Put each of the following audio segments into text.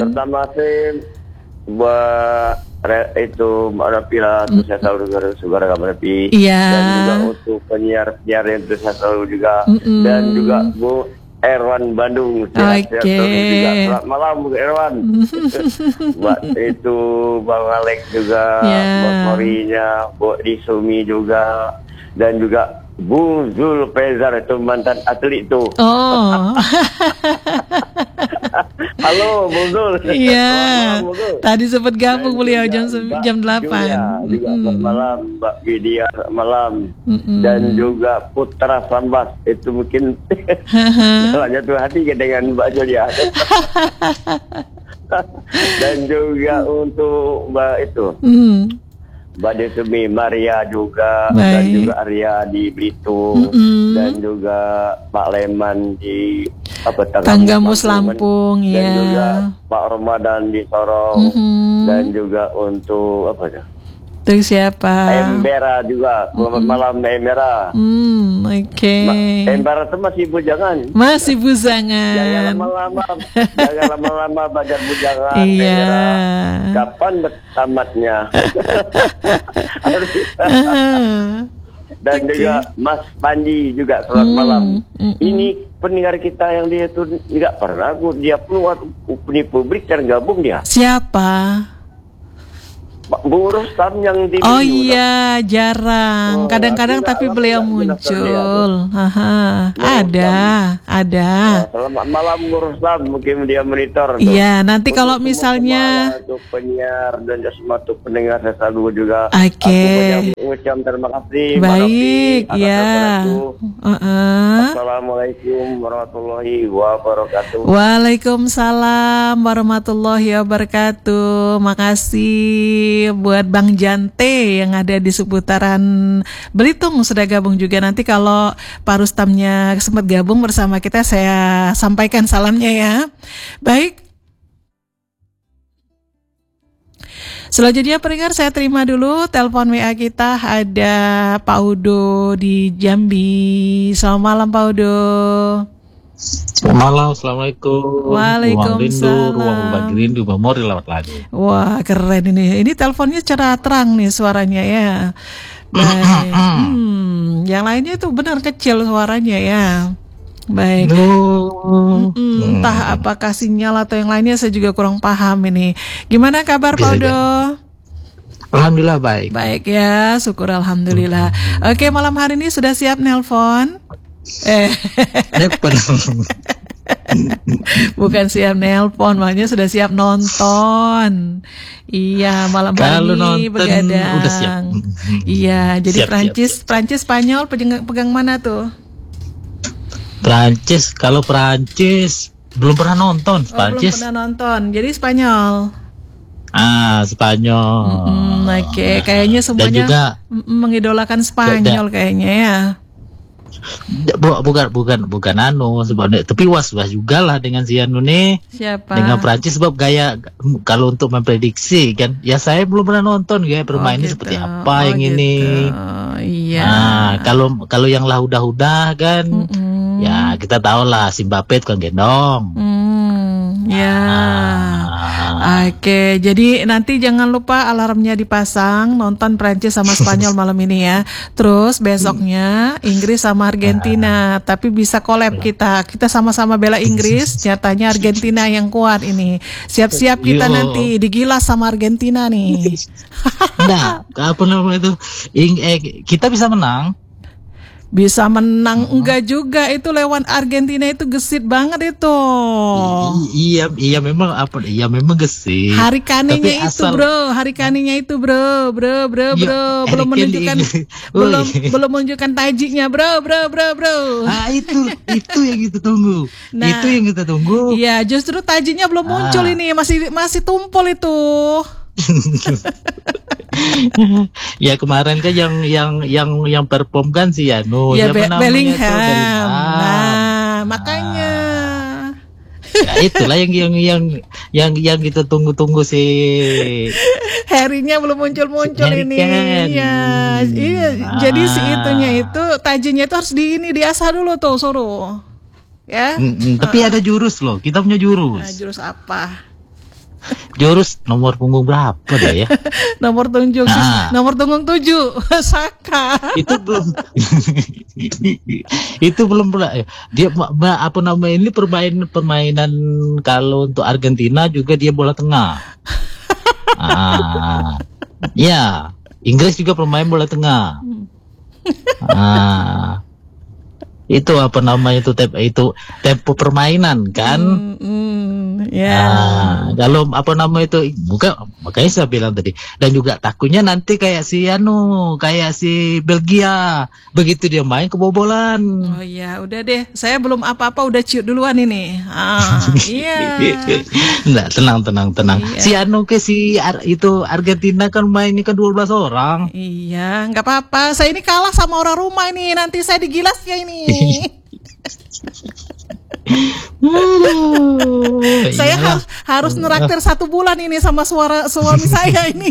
Pertama sih buat itu Rapi lah, terus saya selalu juga Rapi. Iya. Dan juga untuk penyiar-penyiar yang terus saya selalu juga. Dan juga Bu Erwan Bandung. Oke. Juga selamat malam Bu Erwan. Buat itu Bang Alex juga, buat Morinya, Bu Disumi juga, dan juga Bu Zul Pezar itu mantan atlet tuh. Oh. Halo Bu Zul. Iya. Tadi sempat gabung beliau jam 8. Juga selamat malam Mbak Widya, malam. Dan juga Putra Sambas itu mungkin salah jatuh hati dengan Mbak Julia. Dan juga untuk Mbak itu Mbak Desumi Maria juga. Dan juga Arya di Belitung. Dan juga Pak Leman di Tanggamus Lampung. Dan juga Pak Ramadan di Sorong. Dan juga untuk apa ya? Terus siapa? Embera juga. Selamat malam Embera. Oke. Embera itu masih bujangan. Masih bujangan. Jangan lama-lama. Jangan lama-lama belajar bujangan. Iya. Embera. Kapan tamatnya? Dan juga Mas Panji juga selamat malam. Ini pendengar kita yang dia tuh nggak pernah dia keluar di publik tergabung dia. Siapa? Bu Rustam yang di Oh iya, jarang. Kadang-kadang tapi beliau muncul. Ada. Selamat malam Bu Rustam, mungkin dia monitor. Iya, nanti kalau misalnya untuk penyiar dan semua untuk pendengar saya selalu juga. Oke. Aku mengucapkan terima kasih. Baik, ya. Assalamualaikum warahmatullahi wabarakatuh. Waalaikumsalam warahmatullahi wabarakatuh. Makasih buat Bang Jante yang ada di seputaran Belitung sudah gabung juga. Nanti kalau Pak Rustamnya sempat gabung bersama kita, saya sampaikan salamnya ya. Baik. Selanjutnya pendengar, saya terima dulu telepon WA kita. Ada Pak Udo di Jambi. Selamat malam Pak Udo. Selamat malam, assalamualaikum. Waalaikumsalam. Ruang berbagi rindu, memori lewat lagu. Wah, keren ini. Ini teleponnya cerah terang nih suaranya ya. Baik. Yang lainnya itu benar kecil suaranya ya. Baik. Entah apakah sinyal atau yang lainnya, saya juga kurang paham ini. Gimana kabar Pak Udo? Alhamdulillah baik. Baik ya, syukur alhamdulillah. Oke, malam hari ini sudah siap nelpon? Bukan siap nelpon, makanya sudah siap nonton. Iya, malam hari ini begadang. Udah siap. Iya, jadi siap. Prancis, Spanyol pegang mana tuh? Prancis, kalau Prancis belum pernah nonton. Prancis. Belum pernah nonton. Jadi Spanyol. Spanyol. Oke, kayaknya semuanya dan juga mengidolakan Spanyol kayaknya ya. Bukan sebenarnya, tapi was juga lah dengan si Anu nih. Siapa? Dengan Prancis, sebab gaya kalau untuk memprediksi kan, ya saya belum pernah nonton gaya bermainnya seperti apa yang ini. Iya. Kalau yang lah udah kan, ya kita tahu lah si Mbappe kan gendong. Ya. Oke, jadi nanti jangan lupa alarmnya dipasang, nonton Prancis sama Spanyol malam ini ya. Terus besoknya Inggris sama Argentina, tapi bisa collab kita sama-sama bela Inggris, nyatanya Argentina yang kuat ini. Siap-siap kita nanti digilas sama Argentina nih. Nah, apa namanya itu? Kita bisa menang. Bisa menang enggak juga, itu lewat Argentina itu gesit banget itu. Iya memang gesit. Hari kaninya itu bro, belum menunjukkan belum menunjukkan tajinya bro. Itu yang kita tunggu. Nah, itu yang kita tunggu. Iya, justru tajinya belum muncul ini, masih tumpul itu. Ya kemarin kan yang perform kan si Anu ya, Bellingham. Nah, makanya ya, itulah yang kita tunggu si Harry-nya belum muncul ini. Iya. Jadi si itunya itu tajinya itu harus diasah dulu tuh, suruh. Ya. Tapi ada jurus loh. Kita punya jurus. Jurus apa? Jurus nomor punggung berapa deh ya? Nomor punggung nomor punggung 7 Saka. Itu belum itu belum pernah dia apa namanya ini permainan kalau untuk Argentina juga dia bola tengah. Ya, Inggris juga pemain bola tengah. Itu apa namanya itu tempo permainan kan? Kalau apa nama itu makanya saya bilang tadi, dan juga takutnya nanti kayak si Belgia begitu dia main kebobolan. Oh iya, udah deh, saya belum apa-apa udah ciut duluan ini. Iya. Nggak, tenang. Iya. Itu Argentina kan mainnya kan 12 orang. Iya, nggak apa-apa. Saya ini kalah sama orang rumah ini, nanti saya digilas ya ini. Saya harus neraktir 1 bulan ini sama suami saya ini.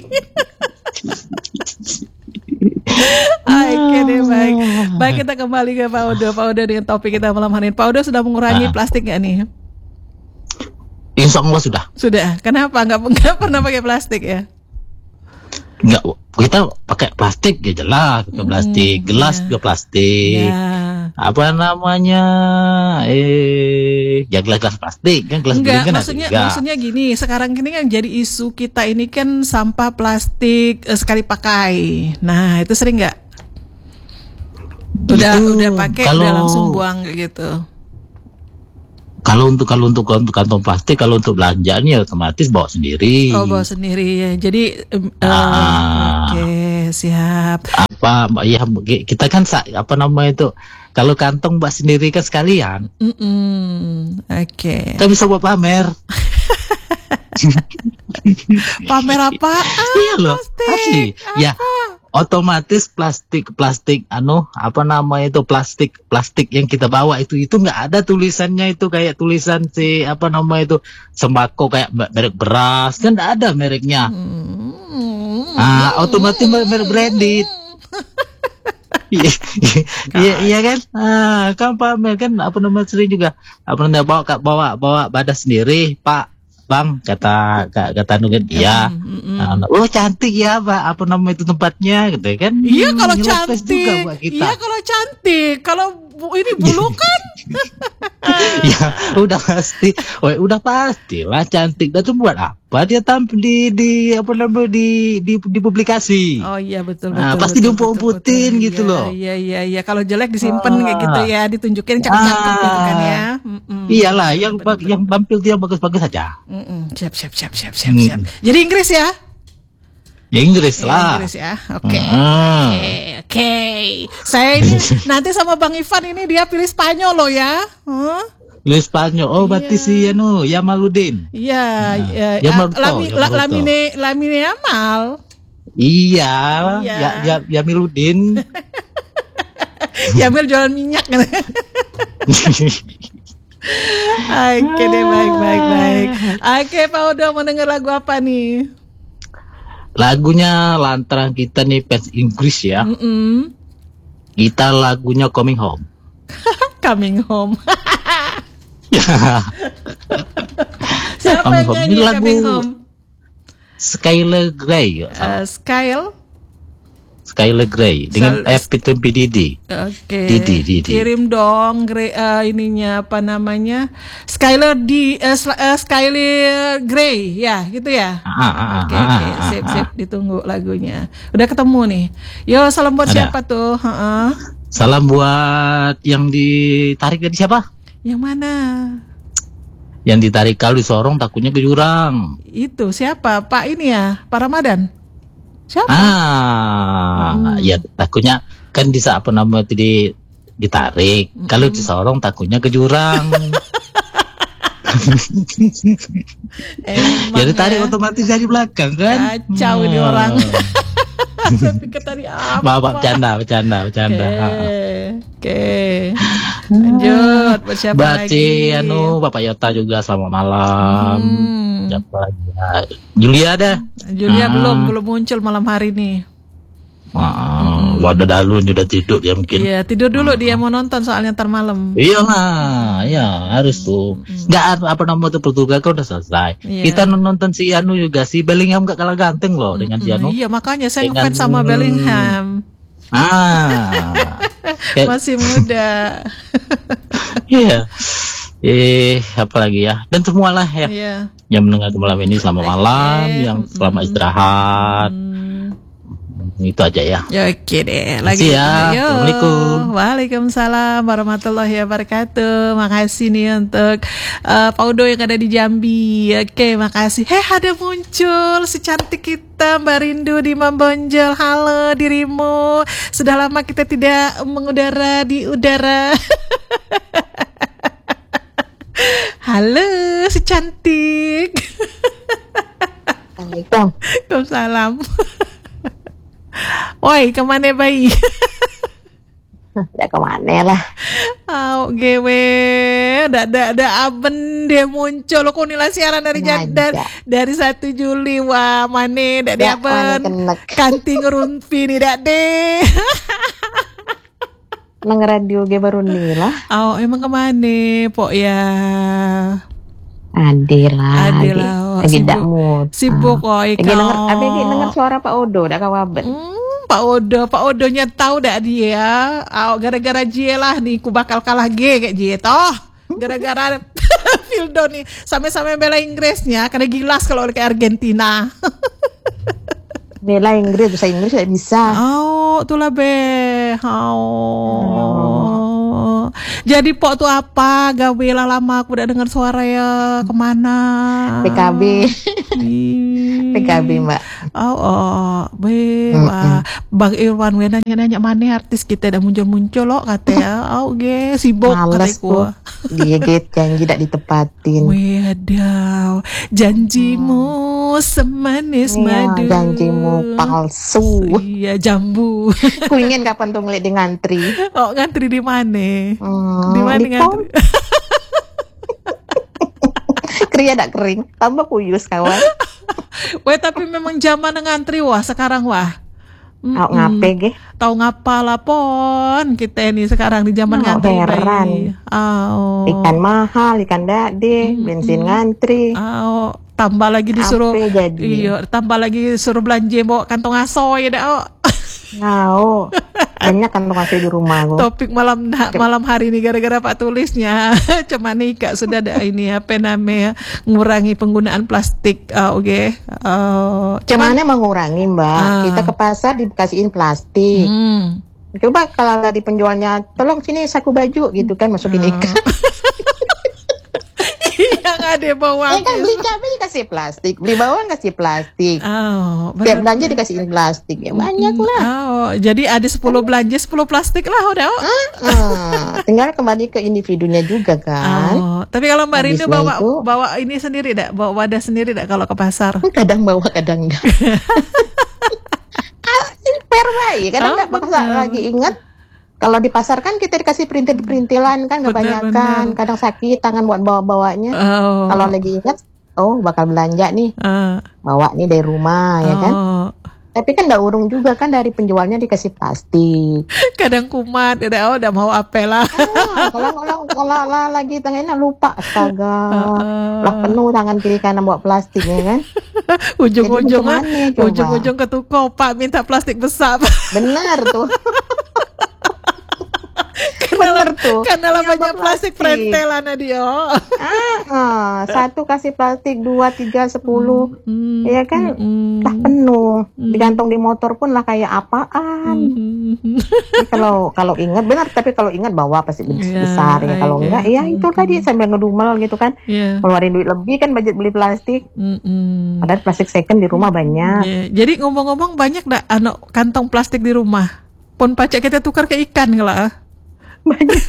Oke deh, baik kita kembali ke Pak Odo dengan topik kita malam hari ini. Pak Odo sudah mengurangi plastik nggak nih? Insya Allah sudah. Kenapa nggak pernah pakai plastik ya? Enggak, kita pakai plastik ya jelas, pakai plastik, gelas juga plastik. Apa namanya? Ya gelas plastik kan, gelas enggak, kan maksudnya gini, sekarang ini kan jadi isu kita ini kan sampah plastik sekali pakai. Nah, itu sering nggak? Udah pakai udah langsung buang gitu. Kalau untuk kantong plastik, kalau untuk belanjaan ya otomatis bawa sendiri. Oh, bawa sendiri ya. Jadi oke, siap. Ya kita kan apa namanya itu, kalau kantong bawa sendiri kan sekalian. Oke. Kita bisa buat pamer. Pamer apa? Iya loh, asli. Ya, otomatis plastik apa namanya itu plastik yang kita bawa itu nggak ada tulisannya itu kayak tulisan si apa namanya itu sembako kayak merek beras kan nggak ada mereknya. Otomatis merek branded. Iya kan, kan pamer kan apa namanya sering juga apa namanya bawa badas sendiri Pak. Bang, kata Nugget, iya. Oh cantik ya, Pak. Apa nama itu tempatnya, gitu kan? Iya kalau cantik. Iya kalau cantik. Kalau ini bulu kan? Ya udah pasti. Udah pastilah cantik. Dan itu buat apa dia tampil di apa namanya di publikasi? Oh iya betul. Pasti diumpet-umpetin gitu loh. Iya. Kalau jelek disimpan kayak gitu ya, ditunjukin cakep-cakep gitu kan ya. Iyalah, yang tampil dia bagus-bagus saja. Siap. Jadi Inggris ya? Ya Inggris lah. Inggris ya. Oke. Saya ini nanti sama Bang Ivan ini dia pilih Spanyol loh ya. Pilih Spanyol. Oh, berarti si Yamaludin. Iya. Lamine Yamal. Iya. Yamiludin. Yamil jualan minyak kan. Oke deh, baik. Oke, Pak Odo mau denger lagu apa nih? Lagunya lantaran kita nih fans Inggris ya. Kita lagunya Coming Home. Coming Home. Siapa Coming yang Home. nyanyi Ini lagu Coming Home? Skylar Grey. Skylar Grey dengan FPTPDD. Oke. Didi. Kirim dong ininya apa namanya? Skylar Grey ya, gitu ya. Oke. Sip ditunggu lagunya. Udah ketemu nih. Yo, salam buat siapa tuh? Salam buat yang ditarik dari siapa? Yang mana? Yang ditarik kalau disorong takutnya ke jurang. Itu siapa? Pak ini ya, Pak Ramadan. Siapa? Ya takutnya kan bisa apa namanya itu ditarik. Kalau disorong takutnya ke jurang. Jadi tarik otomatis dari belakang kan? Kacau ini orang. Saya pikir tadi apa? Bercanda. Oke. Lanjut, buat siapa lagi? Bapak Yota juga selamat malam. Siapa lagi? Julia dah. Julia belum muncul malam hari nih. Wadah dalun udah tidur dia mungkin. Iya, tidur dulu dia mau nonton soalnya ntar malam. Iya lah, ya harus tuh. Nggak apa namanya tuh Portugal kan udah selesai. Iya. Kita nonton si Anu juga, si Bellingham gak kalah ganteng loh dengan si Anu. Iya, makanya saya Dengan- ngefans sama Bellingham. Kayak- Masih muda. Iya. Apa lagi ya? Dan semualah ya Iya. yang mendengar malam ini selamat malam, yang selamat istirahat. Itu aja ya. Ya oke deh. Makasih ya. Yo. Assalamualaikum. Waalaikumsalam warahmatullahi wabarakatuh. Makasih nih untuk Pak Udo yang ada di Jambi. Oke, makasih. Ada muncul si cantik kita Mbak Rindu di Mambonjol. Halo dirimu. Sudah lama kita tidak mengudara di udara. Halo si cantik. Assalamualaikum. Waalaikumsalam. Woi, kemana bayi? Ya kemana lah. Gewe, ada aben dia muncul. Kok nilai siaran dari Ngajak. dari 1 Juli. Wah, mana dak Ya, aben. mana kenek. Kanting rumpi nih dak deh. Nang radio ge baru nih lah. Emang kemana, Pok ya? Adila. Lagi sibuk. dak mood. Sibuk oi Lagi denger suara Pak Odo dak kawaben. Pak Odonya tahu dak dia. Gara-gara dia lah nih ku bakal kalah kayak dia toh. Gara-gara Fildo nih sampai-sampai bela Inggrisnya karena gilas kalau ke Argentina. Bela Inggris, bahasa Inggris tidak bisa. Itulah be. Jadi Pok tuh apa? Gawe lah lama aku udah dengar suara ya. Kemana? PKB. PKB Mbak. Wah. Bang Irwan we nanya mana artis kita udah muncul loh katanya. Sibuk Males kataku. tuh. Dia janji tidak ditepatin. Wedaw, janjimu semanis Iya, madu. janjimu palsu. Iya, jambu. Ku ingin kapan tuh ngeliat di ngantri. Ngantri di mana? Di mana di ngantri? Kriya dak kering, tambah kuyus kawan. Tapi memang zaman ngantri wah sekarang wah. Ngape ge? Tahu ngapa lah pon kita ini sekarang di zaman ngantri. Heran. Ikan mahal, ikan dade, bensin ngantri. Tambah lagi disuruh. Ape jadi? Iya, tambah lagi suruh belanja bawa kantong asoy dah. Banyak kan tukang di rumah gua. Topik malam hari ini gara-gara Pak tulisnya cuma nikah sudah ada ini apa namanya ngurangi penggunaan plastik. Cuman mengurangi Mbak. Kita ke pasar dikasihin plastik. Coba kalau di penjualnya tolong sini saku baju gitu kan masukin ikan. Yang ada bawang. Kan beli cabai dikasih plastik, beli bawang kasih plastik. Tiap belanja dikasihin plastik ya banyak lah. Jadi ada 10 belanja 10 plastik lah udah. Tinggal kembali ke individunya juga kan. Tapi kalau Mbak Rindu Habisnya bawa ini sendiri dak, bawa wadah sendiri dak kalau ke pasar. Kadang bawa kadang enggak. Fair baik, kadang enggak paksa lagi ingat. Kalau di pasar kan kita dikasih perintil-perintilan kan kebanyakan. Kadang sakit tangan buat bawa-bawanya. Kalau lagi ingat, bakal belanja nih. Bawa nih dari rumah ya kan. Tapi kan enggak urung juga kan dari penjualnya dikasih plastik. Kadang kumat, udah mau apa lah. Kalau lagi tangannya lupa, astaga. Lah penuh tangan kiri kanan buat plastik ya kan. Ujung-ujung ke toko, Pak minta plastik besar. Benar tuh. Bener tuh. Karena banyak plastik prentelan dia. Satu kasih plastik, 2, 3, 10. Ya kan? Lah penuh. Digantung di motor pun lah kayak apaan. Kalau ingat benar, tapi kalau ingat bawa pasti besar ya. Kalau enggak ya itu tadi sambil ngedumel gitu kan. Keluarin duit lebih kan budget beli plastik. Padahal plastik second di rumah banyak. Jadi ngomong-ngomong banyak dak kantong plastik di rumah. Pun pacak kita tukar ke ikan lah. Banyak.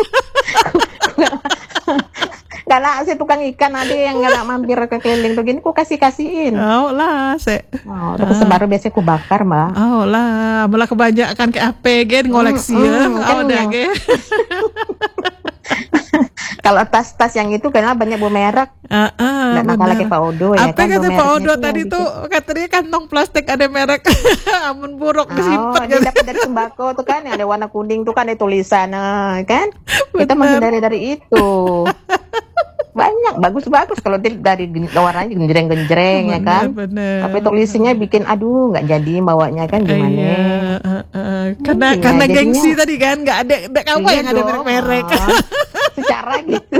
Gak lah, si tukang ikan ada yang gak mampir ke keliling begini, ku kasihin. Terus baru biasanya ku bakar Mbak. Malah kebanyakan ke AP gen ngoleksi ya. Kalau tas-tas yang itu karena banyak merek. Nggak nakal lagi Pak Odo ya apa kan. kata Pak Odo yang tadi tuh katanya kantong plastik ada merek amun buruk disimpan dia dapat dari sembako tuh kan yang ada warna kuning tuh kan ada tulisan kan. Kita menghindari dari itu. Banyak bagus-bagus kalau dari warnanya genjreng-genjreng ya kan. Bener. Tapi tulisannya bikin aduh nggak jadi bawanya kan gimana. Karena gengsi tadi kan nggak ada kamu yang ada merek-merek. Secara gitu.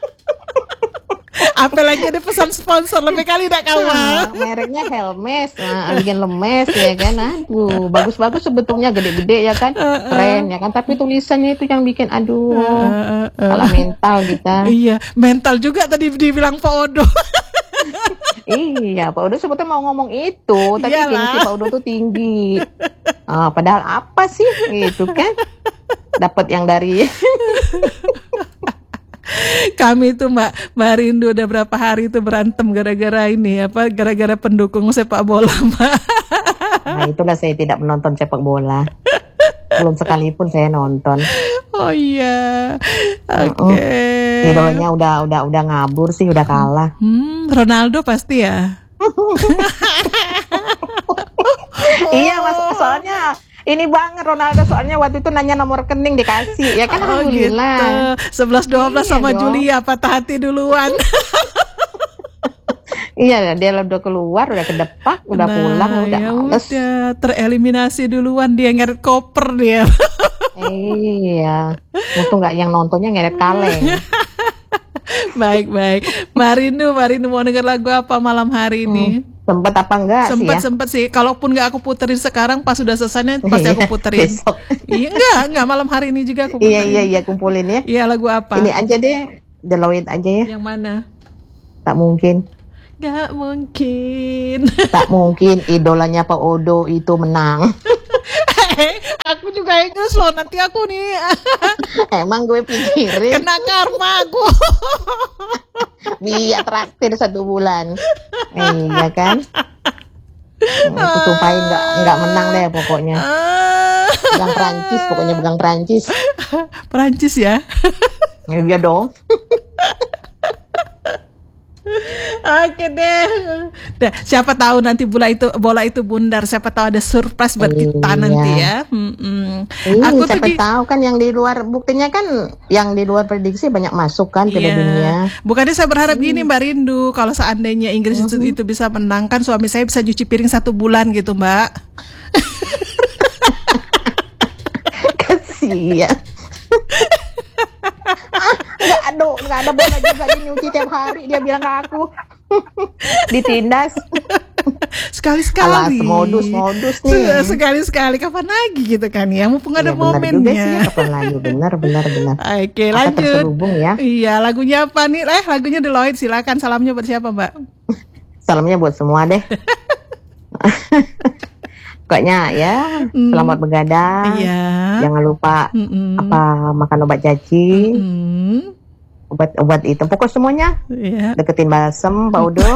Apalagi ada pesan sponsor lebih kali tidak kawan. Mereknya Hermes, bikin lemes ya kan. Aduh, bagus-bagus sebetulnya gede-gede ya kan, keren ya kan. Tapi tulisannya itu yang bikin aduh, salah mental kita. Iya, mental juga tadi dibilang Pak Odo. Iya, Pak Odo sebetulnya mau ngomong itu, tapi gengsi Pak Odo tuh tinggi. Padahal apa sih gitu kan? Dapat yang dari kami tuh Mbak Rindu udah berapa hari itu berantem gara-gara ini gara-gara pendukung sepak bola Mbak. Nah itulah saya tidak menonton sepak bola. Belum sekalipun saya nonton. Oh iya. Oke. Idolnya udah ngabur sih, udah kalah. Ronaldo pasti ya. Iya Mas, soalnya ini banget Ronaldo soalnya waktu itu nanya nomor rekening dikasih ya kan. Alhamdulillah gitu. 11-12 sama Julia patah hati duluan. Iya dia udah keluar, udah kedepak, udah pulang, udah males. Udah tereliminasi duluan, dia ngeret koper dia. Iya untung nggak yang nontonnya ngeret kaleng. Baik Marindu mau denger lagu apa malam hari ini? Sempet apa enggak sempet sih. Kalaupun nggak aku puterin sekarang pas sudah selesai pasti aku puterin. Iya enggak malam hari ini juga aku puterin. Iya kumpulin ya. Iya lagu apa? Ini aja deh, Deloitte aja ya. Yang mana? Tak mungkin. Gak mungkin. Tak mungkin idolanya Pak Odo itu menang. Aku juga Inggris loh, nanti aku nih. Emang gue pikirin kena karma aku. Biar traktir 1 bulan. Iya kan. Aku sumpahin nggak menang deh pokoknya. Pegang Prancis, pokoknya pegang Prancis. Prancis ya. Iya dong. Oke deh. Siapa tahu nanti bola itu bundar. Siapa tahu ada surprise buat kita nanti ya. Aku siapa tahu kan yang di luar, buktinya kan yang di luar prediksi banyak masuk kan Piala Dunia. Bukannya saya berharap gini Mbak Rindu, kalau seandainya Inggris itu bisa menang kan suami saya bisa cuci piring 1 bulan gitu Mbak. Kasihan. Nggak ada bola juga dia nyuci tiap hari, dia bilang ke aku. Ditindas. Sekali-sekali. Modus nih. Sekali-sekali kapan lagi gitu kan ya, mumpung ada momennya. Sih, kapan lagi, benar. Oke, lanjut. Terselubung ya. Iya, lagunya apa nih? Lagunya Deloitte, silakan. Salamnya buat siapa Mbak? Salamnya buat semua deh. Pokoknya ya, selamat begadang. Iya. Jangan lupa makan obat cacing. Obat itu pokok semuanya. Iya. Deketin balsem Pak Udo.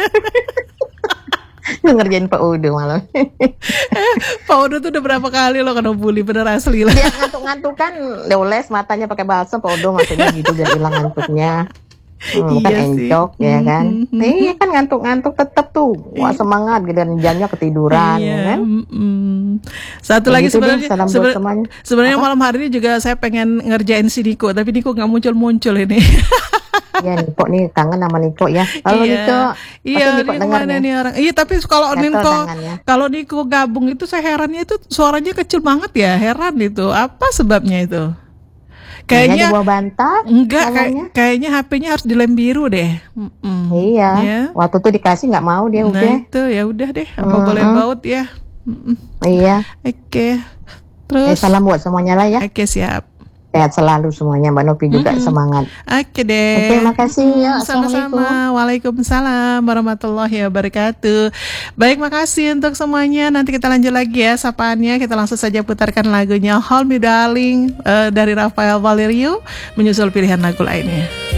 Ngerjain Pak Udo malam. Pak Udo tuh udah berapa kali lo kena bully, bener asli lah. Dia ngantuk-ngantuk kan, les matanya pakai balsem Pak Udo, maksudnya gitu biar hilang ngantuknya. Bukan encok ya kan. Iya kan ngantuk-ngantuk tetap tuh. Wah semangat giliran jamnya ketiduran ya kan. Satu lagi gitu sebenarnya malam hari ini juga saya pengen ngerjain si Niko, tapi Niko nggak muncul ini. Ya Niko nih kangen sama Niko ya. Kalau Niko, Niko dengar nih orang. Iya tapi kalau Niko gabung itu saya herannya itu suaranya kecil banget ya, heran itu. Apa sebabnya itu? Kayaknya dibawa bantal. Enggak, kayaknya HP-nya harus dilem biru deh. Iya. Ya. Waktu itu dikasih nggak mau dia udah. Itu ya udah deh. Apa boleh baut ya? Iya. Oke. Terus. Salam buat semuanya lah ya. Oke siap. Sehat selalu semuanya, Mbak Novi juga semangat. Oke deh. Oke, makasih ya. Sama-sama. Waalaikumsalam warahmatullahi wabarakatuh. Baik, makasih untuk semuanya. Nanti kita lanjut lagi ya sapaannya. Kita langsung saja putarkan lagunya Hold Me Darling dari Rafael Valerio, menyusul pilihan lagu lainnya.